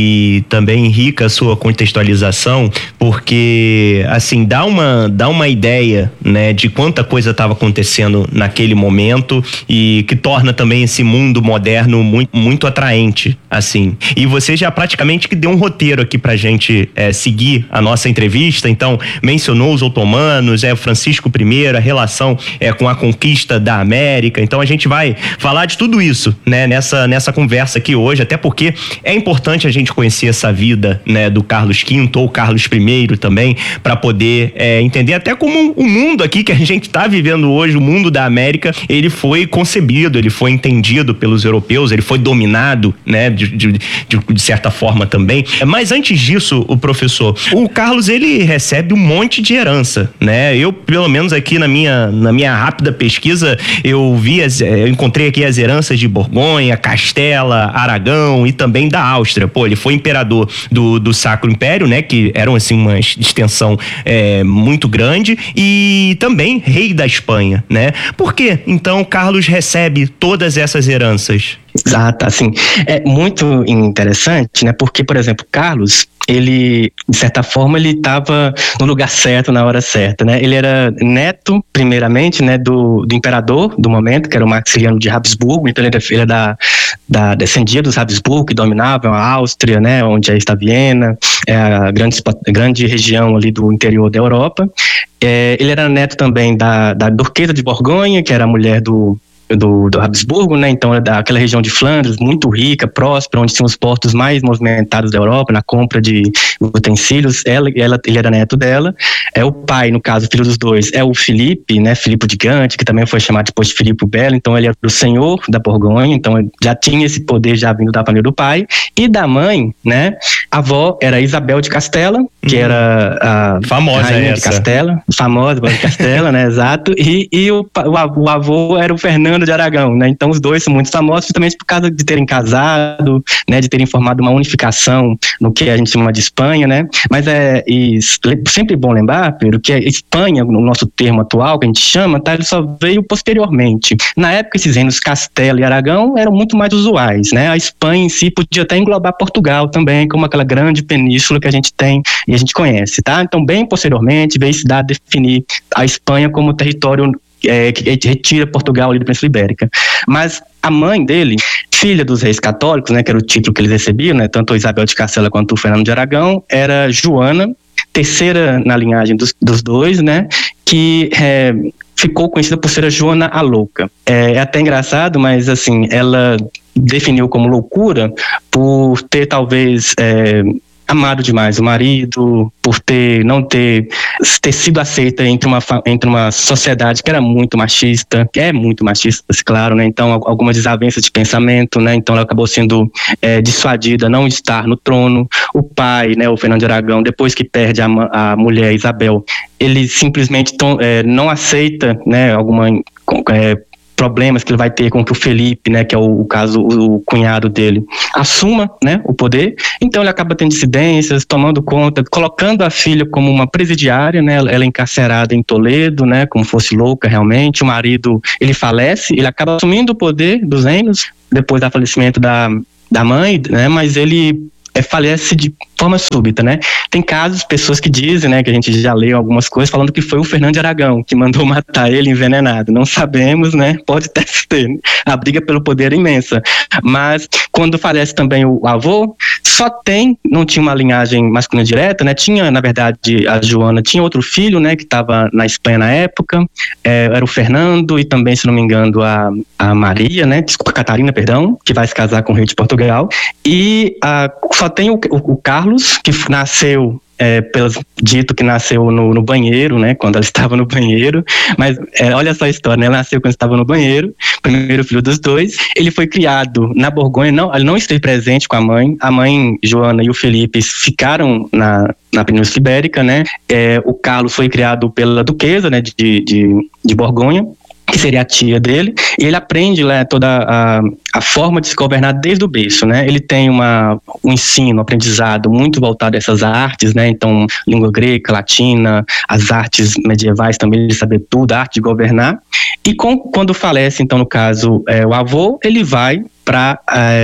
e também rica a sua contextualização, porque, assim, dá uma ideia, né, de quanta coisa estava acontecendo naquele momento e que torna também esse mundo moderno muito, muito atraente, assim. E você já praticamente que deu um roteiro aqui pra gente seguir a nossa entrevista, então mencionou os otomanos, Francisco I, a relação com a conquista da América, então a gente vai falar de tudo isso, né, nessa conversa aqui hoje, até porque é importante a gente conhecer essa vida, né, do Carlos V ou Carlos I também, para poder entender até como o mundo aqui que a gente está vivendo hoje, o mundo da América, ele foi concebido, ele foi entendido pelos europeus, ele foi dominado, né, de certa forma também. Mas antes disso, o professor, o Carlos, ele recebe um monte de herança, né? Eu, pelo menos aqui na minha rápida pesquisa, eu encontrei aqui as heranças de Borgonha, Castela, Aragão e também da Áustria. Pô, ele foi imperador do Sacro Império, né, que eram assim uma extensão muito grande, e também rei da Espanha, né? Por que então Carlos recebe todas essas heranças? Exato, assim, é muito interessante, né, porque, por exemplo, Carlos, ele, de certa forma, ele estava no lugar certo, na hora certa, né, ele era neto, primeiramente, né, do imperador do momento, que era o Maximiliano de Habsburgo, então ele era descendia dos Habsburgo, que dominavam a Áustria, né, onde está Viena, a grande região ali do interior da Europa. Ele era neto também da Duquesa de Borgonha, que era a mulher do Habsburgo, né? Então é daquela região de Flandres, muito rica, próspera, onde tinham os portos mais movimentados da Europa, na compra de utensílios. Ele era neto dela. O pai, no caso, filho dos dois, é o Filipe, né? Filipe de Gante, que também foi chamado depois de Filipe o Belo. Então ele era o senhor da Borgonha, então já tinha esse poder já vindo da família do pai. E da mãe, né? A avó era Isabel de Castela, que era a famosa rainha de Castela, famosa de Castela, né? Exato. E o avô era o Fernando de Aragão, né? Então os dois são muito famosos justamente por causa de terem casado, né? De terem formado uma unificação no que a gente chama de Espanha, né? Mas sempre bom lembrar, Pedro, que a Espanha, no nosso termo atual, que a gente chama, tá? Ele só veio posteriormente. Na época, esses reinos Castela e Aragão eram muito mais usuais, né? A Espanha em si podia até englobar Portugal também, como aquela grande península que a gente tem e a gente conhece, tá? Então, bem posteriormente, veio se dar a definir a Espanha como território que retira Portugal ali da Península Ibérica. Mas a mãe dele, filha dos reis católicos, né, que era o título que eles recebiam, né, tanto Isabel de Castela quanto o Fernando de Aragão, era Joana, terceira na linhagem dos dois, né, que ficou conhecida por ser a Joana a Louca. É até engraçado, mas assim, ela definiu como loucura por ter talvez amado demais o marido, por não ter sido aceita entre uma sociedade que era muito machista, que é muito machista, claro, né? Então, algumas desavenças de pensamento, né? Então, ela acabou sendo dissuadida a não estar no trono. O pai, né, o Fernando de Aragão, depois que perde a mulher Isabel, ele simplesmente não aceita, né, problemas que ele vai ter com que o Felipe, né, que é o caso, o cunhado dele, assuma, né, o poder. Então ele acaba tendo dissidências, tomando conta, colocando a filha como uma presidiária, né, ela é encarcerada em Toledo, né, como fosse louca realmente. O marido, ele falece, ele acaba assumindo o poder dos reinos depois do falecimento da mãe, né, mas ele falece de forma súbita, né? Tem casos, pessoas que dizem, né, que a gente já leu algumas coisas falando que foi o Fernando de Aragão que mandou matar ele envenenado. Não sabemos, né? Pode até ter. A briga pelo poder é imensa. Mas quando falece também o avô, não tinha uma linhagem masculina direta, né? Tinha, na verdade, a Joana tinha outro filho, né, que estava na Espanha na época, era o Fernando, e também, se não me engano, a Maria, né? Desculpa, Catarina, perdão, que vai se casar com o rei de Portugal. E só tem o Carlos, que nasceu, dito que nasceu no banheiro, né, quando ela estava no banheiro, mas olha só a história, né, ela nasceu quando estava no banheiro, primeiro filho dos dois. Ele foi criado na Borgonha, ele não esteve presente com a mãe Joana e o Felipe ficaram na Península Ibérica, né. O Carlos foi criado pela duquesa, né, de Borgonha, que seria a tia dele, e ele aprende toda a forma de se governar desde o berço, né? Ele tem um ensino, aprendizado muito voltado a essas artes, né? Então, língua grega, latina, as artes medievais também, ele saber tudo, a arte de governar. E quando falece, então, no caso, o avô, ele vai para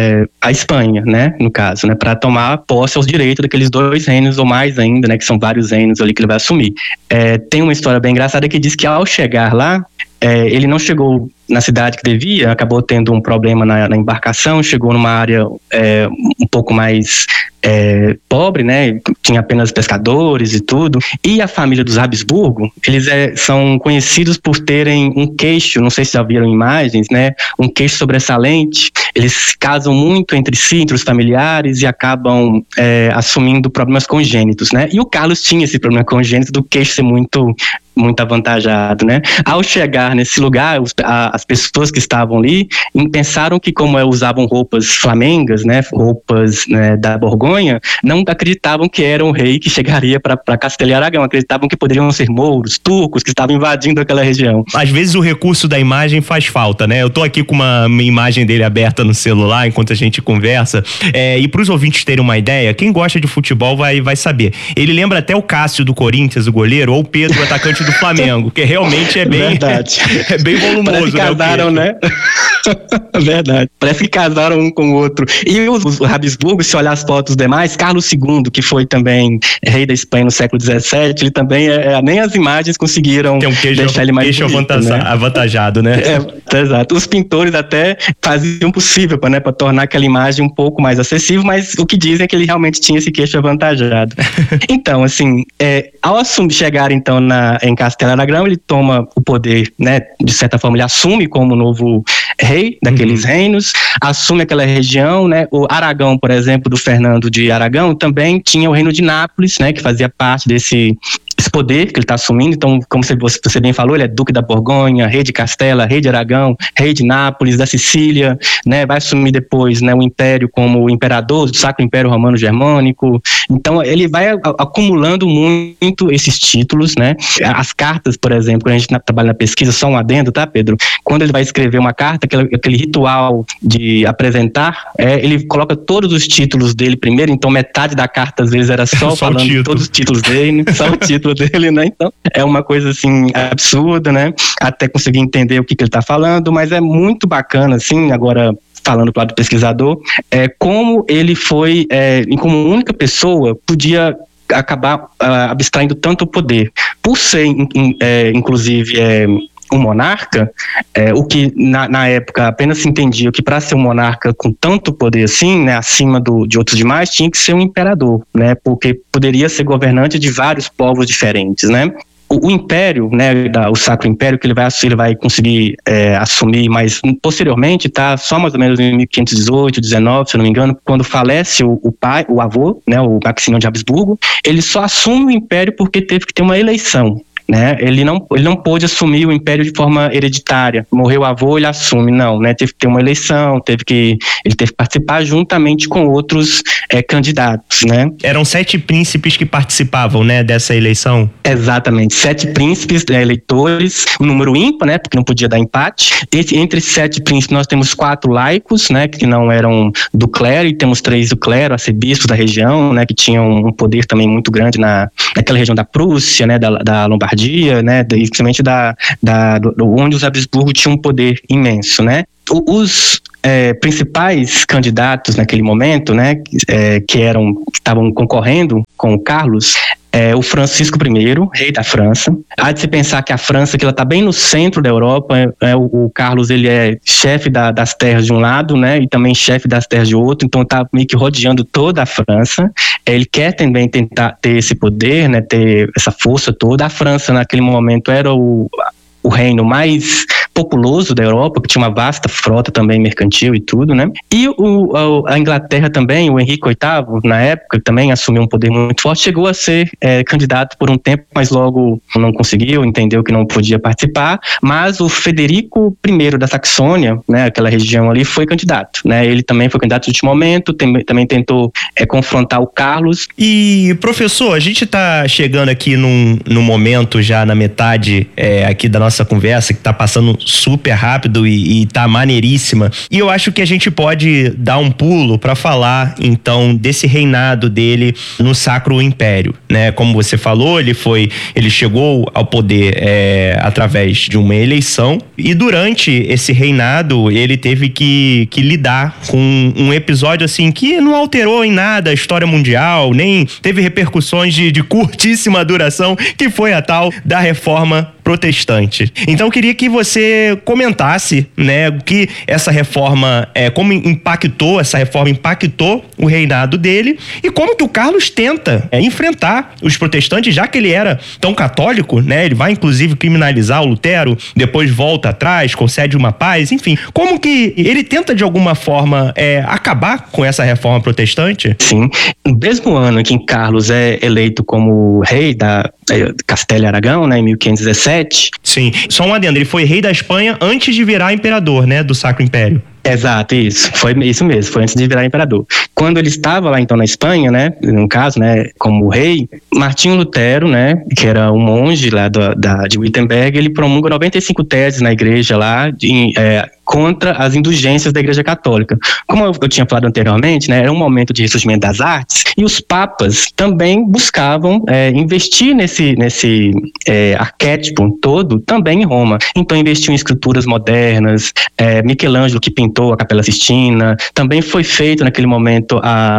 a Espanha, né, no caso, né, para tomar posse aos direitos daqueles 2 reinos ou mais ainda, né, que são vários reinos ali que ele vai assumir. Tem uma história bem engraçada que diz que ao chegar lá, ele não chegou na cidade que devia, acabou tendo um problema na embarcação, chegou numa área um pouco mais pobre, né, tinha apenas pescadores e tudo, e a família dos Habsburgo, eles são conhecidos por terem um queixo, não sei se já viram imagens, né, um queixo sobressalente. Eles casam muito entre si, entre os familiares, e acabam assumindo problemas congênitos, né, e o Carlos tinha esse problema congênito do queixo ser muito avantajado, né. Ao chegar nesse lugar, as pessoas que estavam ali pensaram que, como usavam roupas flamengas, né, roupas, né, da Borgonha, não acreditavam que era um rei que chegaria para Castela e Aragão, acreditavam que poderiam ser mouros, turcos, que estavam invadindo aquela região. Às vezes o recurso da imagem faz falta, né? Eu tô aqui com uma imagem dele aberta no celular enquanto a gente conversa, e pros ouvintes terem uma ideia, quem gosta de futebol vai saber. Ele lembra até o Cássio do Corinthians, o goleiro, ou o Pedro, o atacante do Flamengo, que realmente é bem, verdade. É bem volumoso. Parece que casaram, né? Verdade. Parece que casaram um com o outro. E os Habsburgo, se olhar as fotos demais, Carlos II, que foi também rei da Espanha no século XVII, ele também nem as imagens conseguiram deixar ele mais bonito, né? Avantajado, né? Exato. Os pintores até faziam o possível para tornar aquela imagem um pouco mais acessível, mas o que dizem é que ele realmente tinha esse queixo avantajado. Então, assim, ao chegar então em Castela e Aragão, ele toma o poder, né? De certa forma, ele assume como novo rei daqueles reinos, assume aquela região, né? O Aragão, por exemplo, do Fernando de Aragão, também tinha o reino de Nápoles, né? Que fazia parte desse poder que ele está assumindo. Então, como você bem falou, ele é duque da Borgonha, rei de Castela, rei de Aragão, rei de Nápoles, da Sicília, né? Vai assumir depois, né, o império como imperador do Sacro Império Romano Germânico. Então, ele vai acumulando muito esses títulos, né? As cartas, por exemplo, quando a gente trabalha na pesquisa, só um adendo, tá, Pedro? Quando ele vai escrever uma carta, aquele ritual de apresentar, ele coloca todos os títulos dele primeiro, então metade da carta às vezes era só falando de todos os títulos dele, só o título dele, né? Então, é uma coisa assim absurda, né? Até conseguir entender o que ele está falando, mas é muito bacana, assim, agora falando do lado do pesquisador, como ele foi, como única pessoa, podia acabar abstraindo tanto poder. Por ser, inclusive, um monarca, o que na época apenas se entendia que para ser um monarca com tanto poder assim, né, acima de outros demais, tinha que ser um imperador, né, porque poderia ser governante de vários povos diferentes, né. o Império, né, o Sacro Império, que ele vai conseguir assumir, mas posteriormente, tá, só mais ou menos em 1518, 19, se eu não me engano, quando falece o avô, né, o Maximiano de Habsburgo, ele só assume o Império porque teve que ter uma eleição. Né? Ele não pôde assumir o império de forma hereditária. Morreu o avô, ele assume. Não, né? Teve que ter uma eleição, ele teve que participar juntamente com outros candidatos, né? Eram 7 príncipes que participavam, né, dessa eleição? Exatamente, 7 príncipes eleitores, um número ímpar, né? Porque não podia dar empate. Entre esses 7 príncipes nós temos 4 laicos, né? Que não eram do clero, e temos 3 do clero, arcebispos da região, né? Que tinham um poder também muito grande naquela região da Prússia, né? Da Lombardia, né, principalmente onde os Habsburgo tinham um poder imenso, né? Os principais candidatos naquele momento, né, que estavam concorrendo com o Carlos, o Francisco I, rei da França. Há de se pensar que a França, que ela está bem no centro da Europa, o Carlos, ele é chefe das terras de um lado, né, e também chefe das terras de outro, então está meio que rodeando toda a França. Ele quer também tentar ter esse poder, né, ter essa força toda. A França, naquele momento, era o reino mais populoso da Europa, que tinha uma vasta frota também mercantil e tudo, né? E a Inglaterra também, o Henrique VIII, na época, também assumiu um poder muito forte, chegou a ser candidato por um tempo, mas logo não conseguiu, entendeu que não podia participar, mas o Frederico I da Saxônia, né, aquela região ali, foi candidato, né? Ele também foi candidato no último momento, também tentou confrontar o Carlos. E, professor, a gente está chegando aqui num momento já na metade aqui da nossa conversa, que está passando super rápido e tá maneiríssima. E eu acho que a gente pode dar um pulo para falar, então, desse reinado dele no Sacro Império, né? Como você falou, ele chegou ao poder através de uma eleição, e durante esse reinado ele teve que lidar com um episódio assim que não alterou em nada a história mundial, nem teve repercussões de curtíssima duração, que foi a tal da Reforma Protestante. Então eu queria que você comentasse, né, que essa reforma, como essa reforma impactou o reinado dele, e como que o Carlos tenta enfrentar os protestantes, já que ele era tão católico, né? Ele vai inclusive criminalizar o Lutero, depois volta atrás, concede uma paz, enfim. Como que ele tenta de alguma forma acabar com essa reforma protestante? Sim, no mesmo ano que Carlos é eleito como rei da Castela e Aragão, né, em 1517. Sim, só um adendo, ele foi rei da Espanha antes de virar imperador, né, do Sacro Império. Exato, isso. Foi isso mesmo, foi antes de virar imperador. Quando ele estava lá então na Espanha, né, no caso, né, como rei, Martinho Lutero, né, que era um monge lá de Wittenberg, ele promulga 95 teses na igreja lá, contra as indulgências da Igreja Católica. Como eu tinha falado anteriormente, né, era um momento de ressurgimento das artes, e os papas também buscavam investir nesse arquétipo todo também em Roma. Então investiam em esculturas modernas, Michelangelo, que pintou a Capela Sistina, também foi feito naquele momento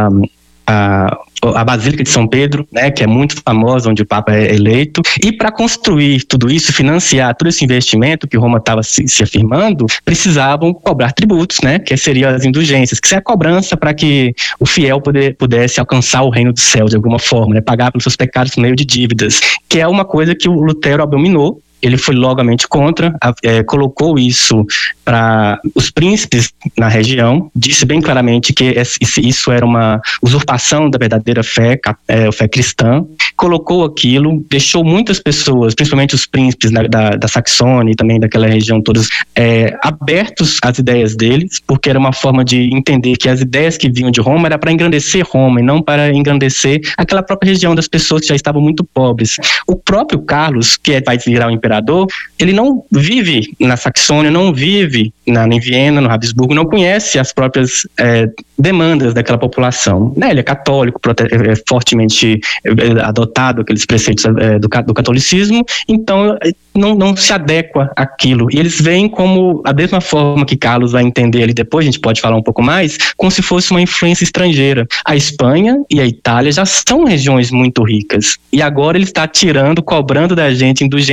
a Basílica de São Pedro, né, que é muito famosa, onde o Papa é eleito, e para construir tudo isso, financiar todo esse investimento que Roma estava se afirmando, precisavam cobrar tributos, né, que seriam as indulgências, que é a cobrança para que o fiel pudesse alcançar o reino do céu de alguma forma, né, pagar pelos seus pecados por meio de dívidas, que é uma coisa que o Lutero abominou. Ele foi logamente contra, colocou isso para os príncipes na região, disse bem claramente que isso era uma usurpação da verdadeira fé, fé cristã, colocou aquilo, deixou muitas pessoas, principalmente os príncipes da Saxônia e também daquela região todas, abertos às ideias deles, porque era uma forma de entender que as ideias que vinham de Roma era para engrandecer Roma e não para engrandecer aquela própria região das pessoas que já estavam muito pobres. O próprio Carlos, que vai virar o imperador, ele não vive na Saxônia, não vive em Viena, no Habsburgo, não conhece as próprias demandas daquela população. Né? Ele é católico, fortemente adotado aqueles preceitos do catolicismo, então não se adequa àquilo. E eles veem como, a mesma forma que Carlos vai entender ali depois, a gente pode falar um pouco mais, como se fosse uma influência estrangeira. A Espanha e a Itália já são regiões muito ricas. E agora ele está cobrando da gente indulgências para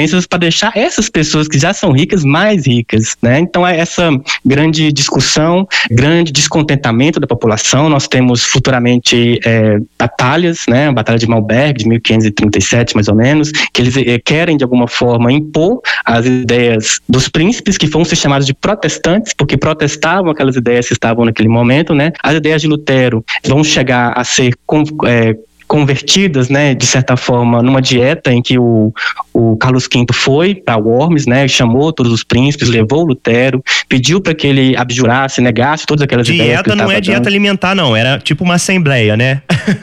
deixar essas pessoas que já são ricas mais ricas, né? Então é essa grande discussão, grande descontentamento da população. Nós temos futuramente batalhas, né? A Batalha de Malberg, de 1537 mais ou menos, que eles querem de alguma forma impor as ideias dos príncipes, que vão ser chamados de protestantes, porque protestavam aquelas ideias que estavam naquele momento, né? As ideias de Lutero vão chegar a ser convertidas, né, de certa forma, numa dieta em que o Carlos V foi para Worms, né, chamou todos os príncipes, levou Lutero, pediu para que ele abjurasse, negasse todas aquelas ideias que ele Dieta não é dieta dando. alimentar, não, era tipo uma assembleia, né?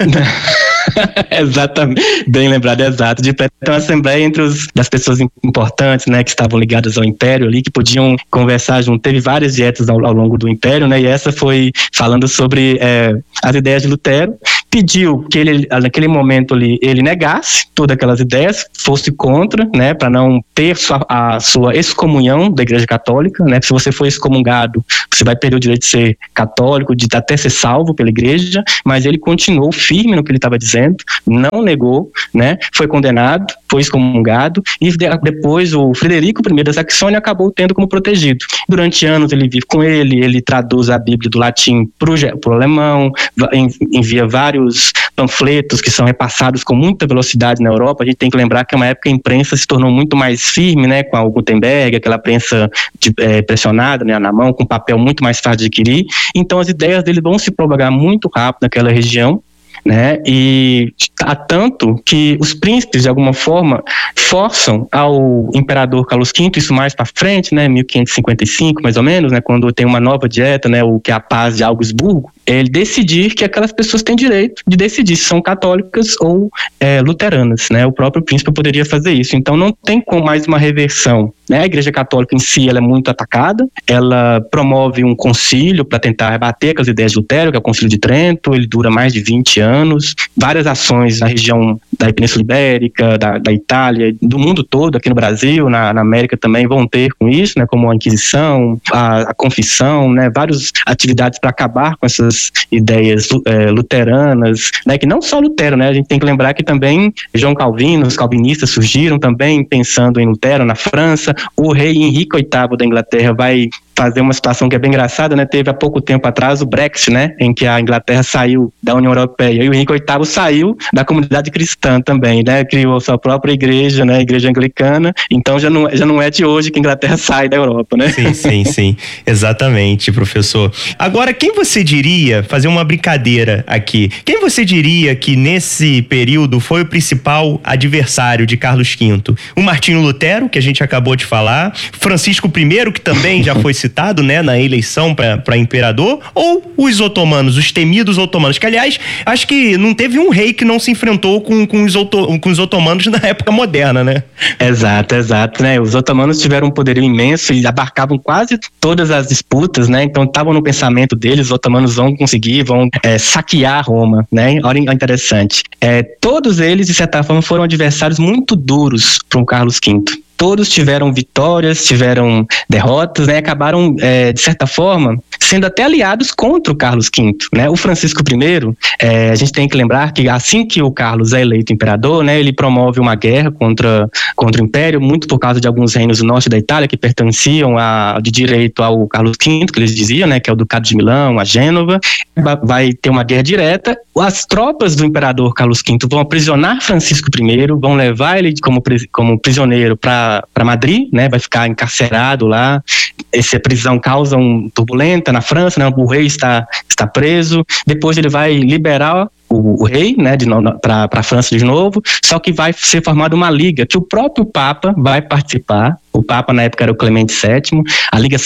Exatamente, bem lembrado, exato. De uma assembleia entre das pessoas importantes, né, que estavam ligadas ao Império ali, que podiam conversar junto. Teve várias dietas ao longo do Império, né, e essa foi falando sobre as ideias de Lutero. Pediu que ele, naquele momento ali, ele negasse todas aquelas ideias, fosse contra, né, para não ter a sua excomunhão da Igreja Católica, né, se você for excomungado, você vai perder o direito de ser católico, de até ser salvo pela Igreja, mas ele continuou firme no que ele estava dizendo, não negou, né, foi condenado, foi excomungado, e depois o Frederico I da Saxônia acabou tendo como protegido. Durante anos ele vive com ele traduz a Bíblia do latim para o alemão, envia vários panfletos que são repassados com muita velocidade na Europa. A gente tem que lembrar que é uma época a imprensa se tornou muito mais firme, né, com o Gutenberg, aquela prensa pressionada, né, na mão, com papel muito mais fácil de adquirir. Então as ideias dele vão se propagar muito rápido naquela região, né, e há tanto que os príncipes, de alguma forma, forçam ao imperador Carlos V, isso mais para frente, né, 1555 mais ou menos, né, quando tem uma nova dieta, né, o que é a paz de Augsburgo, ele decidir que aquelas pessoas têm direito de decidir se são católicas ou luteranas, né, o próprio príncipe poderia fazer isso. Então não tem como mais uma reversão, né, a Igreja Católica em si ela é muito atacada, ela promove um concílio para tentar rebater com as ideias de Lutero, que é o Concílio de Trento, ele dura mais de 20 anos, várias ações na região da Península Ibérica, da Itália, do mundo todo, aqui no Brasil, na América também vão ter com isso, né, como a Inquisição, a Confissão, né, várias atividades para acabar com essas ideias luteranas, né, que não só Lutero, né, a gente tem que lembrar que também João Calvino, os calvinistas surgiram também pensando em Lutero na França, o rei Henrique VIII da Inglaterra vai fazer uma situação que é bem engraçada, né? Teve há pouco tempo atrás o Brexit, né? Em que a Inglaterra saiu da União Europeia e o Henrique VIII saiu da comunidade cristã também, né? Criou sua própria igreja, né? Igreja anglicana. Então já não é de hoje que a Inglaterra sai da Europa, né? Sim. Exatamente, professor. Agora, quem você diria, fazer uma brincadeira aqui, quem você diria que nesse período foi o principal adversário de Carlos V? O Martinho Lutero, que a gente acabou de falar, Francisco I, que também já foi citado, né, na eleição para imperador, ou os otomanos, os temidos otomanos, que aliás, acho que não teve um rei que não se enfrentou com os otomanos na época moderna, né? Exato, né? Os otomanos tiveram um poderio imenso e abarcavam quase todas as disputas, né? Então estavam no pensamento deles, os otomanos vão conseguir, vão saquear Roma, né? Olha que interessante. Todos eles, de certa forma, foram adversários muito duros para o Carlos V. Todos tiveram vitórias, tiveram derrotas, né? Acabaram, de certa forma, sendo até aliados contra o Carlos V, né? O Francisco I, a gente tem que lembrar que assim que o Carlos é eleito imperador, né? Ele promove uma guerra contra o Império, muito por causa de alguns reinos do norte da Itália que pertenciam de direito ao Carlos V, que eles diziam, né? Que é o Ducado de Milão, a Gênova. Vai ter uma guerra direta. As tropas do imperador Carlos V vão aprisionar Francisco I, vão levar ele como prisioneiro para Madrid, né? Vai ficar encarcerado lá. Essa prisão causa turbulenta na França, né? O rei está preso. Depois ele vai liberar o rei, né, para a França de novo, só que vai ser formada uma liga que o próprio Papa vai participar. O Papa na época era o Clemente VII, a Liga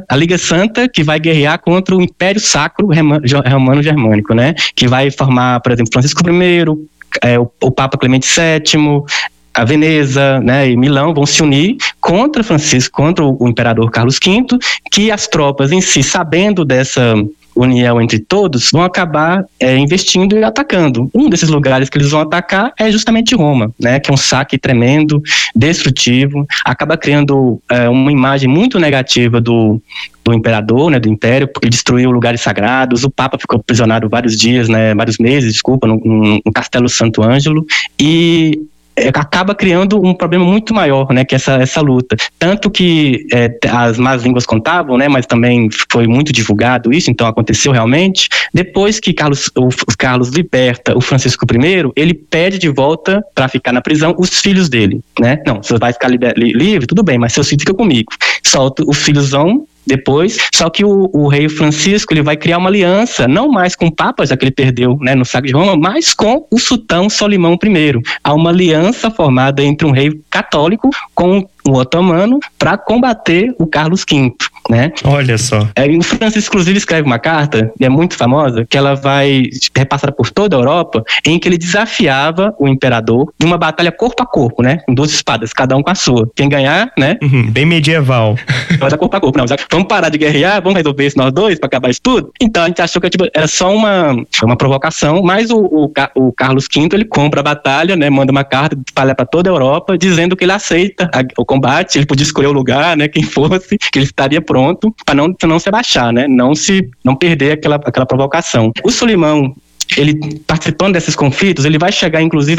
Santa que vai guerrear contra o Império Sacro Romano-Germânico, né, que vai formar, por exemplo, Francisco I, o Papa Clemente VII, a Veneza, né, e Milão vão se unir contra o imperador Carlos V, que as tropas em si, sabendo dessa união entre todos, vão acabar investindo e atacando. Um desses lugares que eles vão atacar é justamente Roma, né, que é um saque tremendo, destrutivo, acaba criando uma imagem muito negativa do imperador, né, do império, porque destruiu lugares sagrados. O Papa ficou aprisionado vários meses, no Castelo Santo Ângelo, e acaba criando um problema muito maior, né, que essa luta. Tanto que as más línguas contavam, né, mas também foi muito divulgado isso, então aconteceu realmente. Depois que o Carlos liberta o Francisco I, ele pede de volta para ficar na prisão os filhos dele, né? Não, você vai ficar livre, tudo bem, mas seus filhos ficam comigo. Solta os filhos depois, só que o rei Francisco, ele vai criar uma aliança, não mais com o Papa, já que ele perdeu, né, no saque de Roma, mas com o sultão Solimão I. Há uma aliança formada entre um rei católico com o otomano para combater o Carlos V, né? Olha só. O Francisco, inclusive, escreve uma carta, e é muito famosa, que ela vai repassada por toda a Europa, em que ele desafiava o imperador em uma batalha corpo a corpo, né? Com 2 espadas, cada um com a sua. Quem ganhar, né? Bem medieval. Mas corpo a corpo, não. Vamos parar de guerrear, vamos resolver isso nós dois para acabar isso tudo? Então a gente achou que era só uma provocação, mas o Carlos V, ele compra a batalha, né? Manda uma carta, espalha para toda a Europa, dizendo que ele aceita o combate, ele podia escolher o lugar, né? Quem fosse, que ele estaria pronto para não se abaixar, né? Não perder aquela provocação. O Solimão, ele participando desses conflitos, ele vai chegar inclusive